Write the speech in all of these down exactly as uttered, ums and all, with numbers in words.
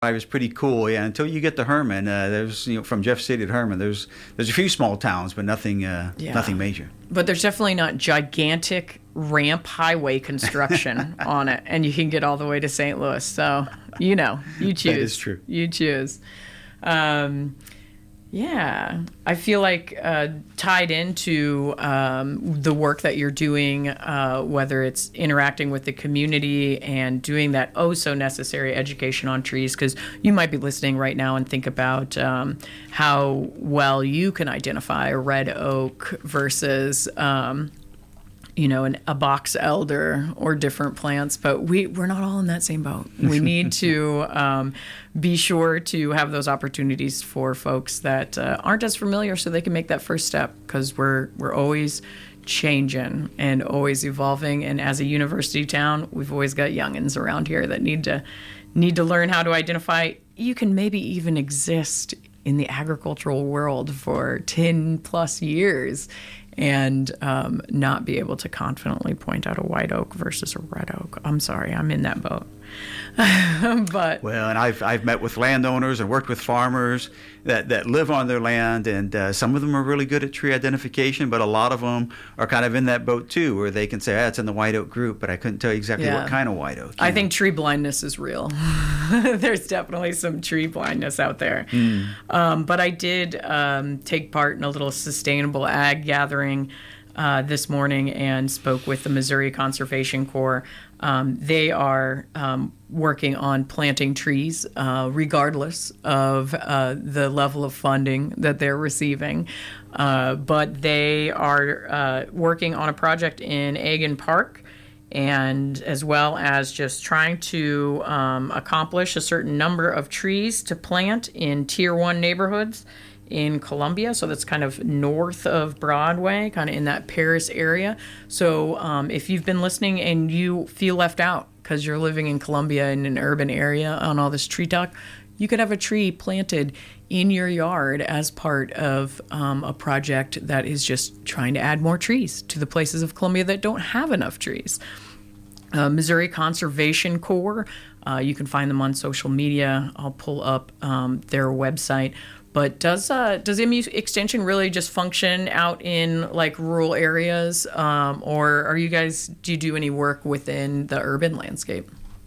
Drive is pretty cool, yeah. Until you get to Herman, uh, there's you know from Jeff City to Herman, there's there's a few small towns, but nothing uh, Yeah. nothing major. But there's definitely not gigantic ramp highway construction on it, and you can get all the way to Saint Louis. So, you know, you choose. That is true. You choose. Um, yeah, I feel like uh, tied into um, the work that you're doing, uh, whether it's interacting with the community and doing that oh so necessary education on trees, because you might be listening right now and think about um, how well you can identify a red oak versus um, you know, an, a box elder or different plants, but we, we're not all in that same boat. We need to um, be sure to have those opportunities for folks that uh, aren't as familiar so they can make that first step, because we're, we're always changing and always evolving. And as a university town, we've always got youngins around here that need to need to learn how to identify. You can maybe even exist in the agricultural world for ten plus years and um, not be able to confidently point out a white oak versus a red oak. I'm sorry, I'm in that boat. But Well, and I've I've met with landowners and worked with farmers that, that live on their land, and uh, some of them are really good at tree identification, but a lot of them are kind of in that boat too, where they can say, ah, it's in the white oak group, but I couldn't tell you exactly Yeah. what kind of white oak. I you think tree blindness is real. There's definitely some tree blindness out there. Mm. Um, but I did um, take part in a little sustainable ag gathering uh, this morning and spoke with the Missouri Conservation Corps. Um, they are um, working on planting trees uh, regardless of uh, the level of funding that they're receiving. Uh, but they are uh, working on a project in Agan Park, and as well as just trying to um, accomplish a certain number of trees to plant in tier one neighborhoods in Columbia. So that's kind of north of Broadway, kind of in that Paris area. So um, if you've been listening and you feel left out because you're living in Columbia in an urban area on all this tree talk, you could have a tree planted in your yard as part of um, a project that is just trying to add more trees to the places of Columbia that don't have enough trees. Uh, Missouri Conservation Corps, uh, you can find them on social media. I'll pull up um, their website. But does uh, does M U Extension really just function out in like rural areas, um, or are you guys, do you do any work within the urban landscape?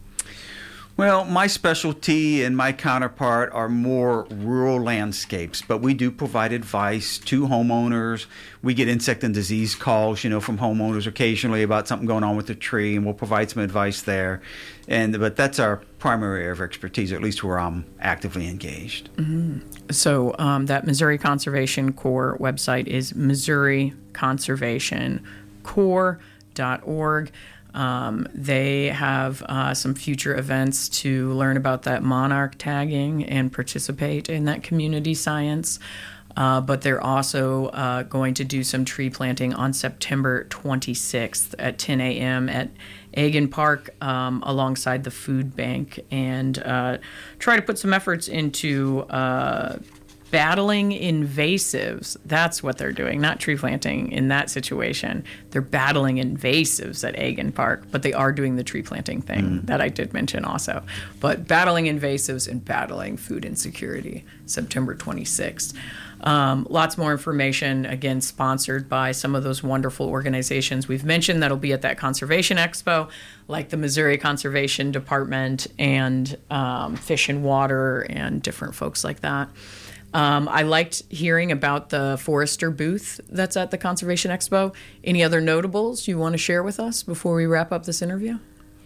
Well, my specialty and my counterpart are more rural landscapes, but we do provide advice to homeowners. We get insect and disease calls, you know, from homeowners occasionally about something going on with the tree, and we'll provide some advice there. And but that's our primary area of expertise, or at least where I'm actively engaged. Mm-hmm. So um, that Missouri Conservation Corps website is missouri conservation corps dot org. Um, they have uh, some future events to learn about that monarch tagging and participate in that community science. Uh, but they're also uh, going to do some tree planting on September twenty-sixth at ten a.m. at Agan Park um, alongside the food bank, and uh, try to put some efforts into uh, battling invasives. That's what they're doing, not tree planting in that situation. They're battling invasives at Agan Park, but they are doing the tree planting thing mm. that I did mention also. But battling invasives and battling food insecurity, September twenty-sixth. Um, lots more information, again, sponsored by some of those wonderful organizations we've mentioned that'll be at that Conservation Expo, like the Missouri Conservation Department and um, Fish and Water and different folks like that. Um, I liked hearing about the Forester booth that's at the Conservation Expo. Any other notables you want to share with us before we wrap up this interview?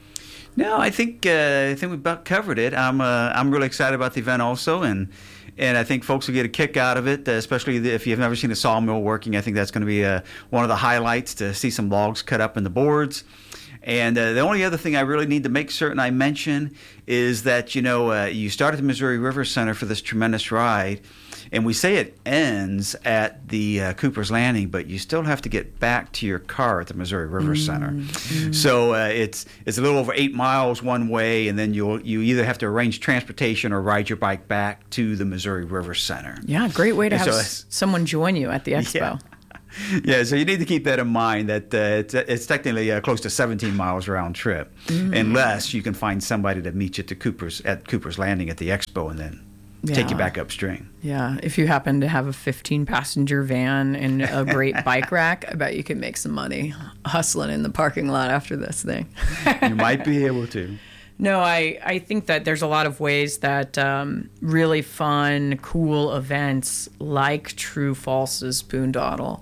No, I think uh, I think we've about covered it. I'm uh, I'm really excited about the event also, and and I think folks will get a kick out of it, uh, especially if you've never seen a sawmill working. I think that's going to be uh, one of the highlights, to see some logs cut up in the boards. And uh, the only other thing I really need to make certain I mention is that, you know, uh, you start at the Missouri River Center for this tremendous ride, and we say it ends at the uh, Cooper's Landing, but you still have to get back to your car at the Missouri River mm, Center. Mm. So uh, it's it's a little over eight miles one way, and then you'll you either have to arrange transportation or ride your bike back to the Missouri River Center. Yeah, great way to and have so s- someone join you at the expo. Yeah. Yeah, so you need to keep that in mind, that uh, it's, it's technically uh, close to seventeen miles round trip, mm-hmm. unless you can find somebody to meet you to Cooper's at Cooper's Landing at the expo and then yeah. take you back upstream. Yeah, if you happen to have a fifteen-passenger van and a great bike rack, I bet you can make some money hustling in the parking lot after this thing. You might be able to. No, I, I think that there's a lot of ways that um, really fun, cool events like True False's Boondottle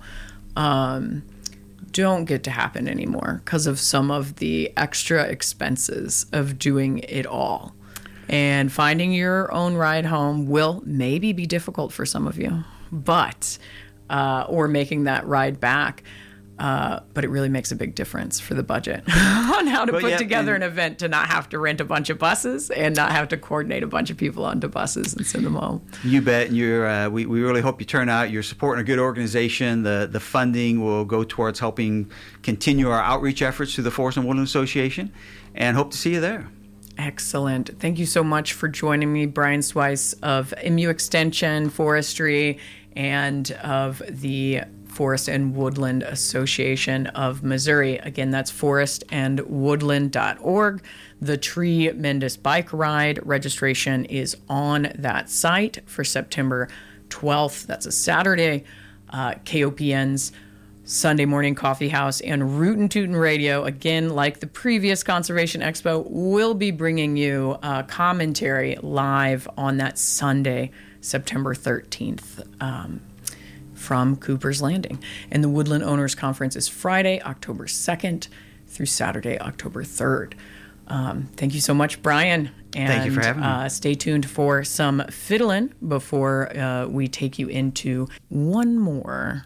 um, don't get to happen anymore because of some of the extra expenses of doing it all. And finding your own ride home will maybe be difficult for some of you, but uh, or making that ride back. Uh, but it really makes a big difference for the budget on how to but put yeah, together an event to not have to rent a bunch of buses and not have to coordinate a bunch of people onto buses and send them home. You bet. You're, uh, we, we really hope you turn out. You're supporting a good organization. The, the funding will go towards helping continue our outreach efforts through the Forest and Woodland Association, and hope to see you there. Excellent. Thank you so much for joining me, Brian Swice of M U Extension Forestry and of the Forest and Woodland Association of Missouri. Again, that's forest and woodland dot org. The Tremendous Bike Ride registration is on that site for September twelfth. That's a Saturday. Uh, K O P N's Sunday Morning Coffee House and Rootin' Tootin' Radio, again, like the previous Conservation Expo, will be bringing you uh, commentary live on that Sunday, September thirteenth. Um, from Cooper's Landing. And the Woodland Owners Conference is Friday, October second through Saturday, October third. Um, thank you so much, Brian. And, thank you for having me. Uh, stay tuned for some fiddling before uh, we take you into one more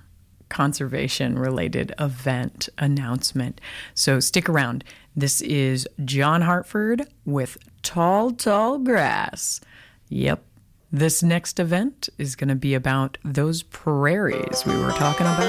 conservation-related event announcement. So stick around. This is John Hartford with Tall, Tall Grass. Yep. This next event is going to be about those prairies we were talking about